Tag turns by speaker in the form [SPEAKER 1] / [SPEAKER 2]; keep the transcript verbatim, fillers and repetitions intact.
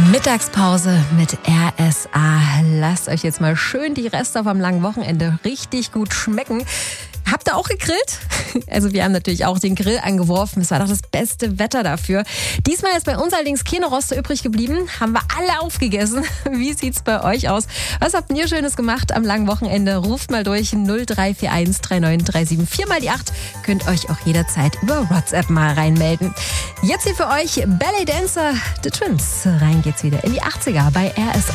[SPEAKER 1] Mittagspause mit R S A. Lasst euch jetzt mal schön die Reste vom langen Wochenende richtig gut schmecken. Habt ihr auch gegrillt? Also wir haben natürlich auch den Grill angeworfen. Es war doch das beste Wetter dafür. Diesmal ist bei uns allerdings keine Roste übrig geblieben. Haben wir alle aufgegessen. Wie sieht's bei euch aus? Was habt ihr Schönes gemacht am langen Wochenende? Ruft mal durch null drei vier eins drei neun drei sieben vier mal die acht. Könnt euch auch jederzeit über WhatsApp mal reinmelden. Jetzt hier für euch Ballet Dancer The Twins. Rein geht's wieder in die achtziger bei R S A.